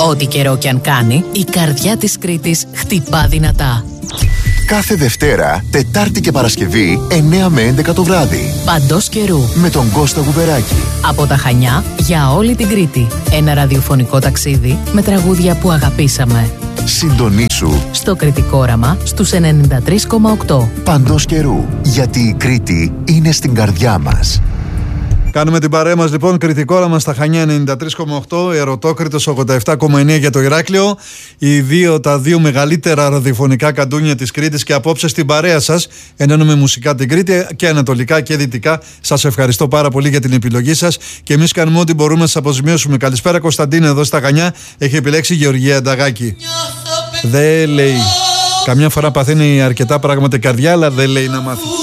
Ό,τι καιρό κι αν κάνει, η καρδιά της Κρήτης χτυπά δυνατά. Κάθε Δευτέρα, Τετάρτη και Παρασκευή, 9 με 11 το βράδυ. Παντός καιρού. Με τον Κώστα Γουβεράκη. Από τα Χανιά για όλη την Κρήτη. Ένα ραδιοφωνικό ταξίδι με τραγούδια που αγαπήσαμε. Συντονίσου Στο Κρητικό Όραμα στους 93,8. Παντός καιρού. Γιατί η Κρήτη είναι στην καρδιά μας. Κάνουμε την παρέα μας λοιπόν, Κρητικό Όραμα στα Χανιά 93,8, Ερωτόκριτος 87,9 για το Ηράκλειο. Τα δύο μεγαλύτερα ραδιοφωνικά καντούνια της Κρήτης, και απόψε στην παρέα σας ενώνουμε μουσικά την Κρήτη και ανατολικά και δυτικά. Σας ευχαριστώ πάρα πολύ για την επιλογή σας και εμείς κάνουμε ό,τι μπορούμε να σας αποζημιώσουμε. Καλησπέρα Κωνσταντίνα εδώ στα Χανιά, έχει επιλέξει Γεωργία Ανταγάκη. Δεν λέει, καμιά φορά παθαίνει αρκετά πράγματα η καρδιά, αλλά δεν λέει να μάθει.